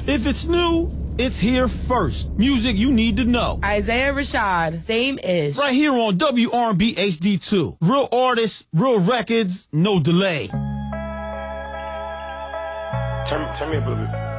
If it's new, it's here first. Music you need to know. Isaiah Rashad, same ish. Right here on WRB HD2. Real artists, real records, no delay. Turn me up a little bit.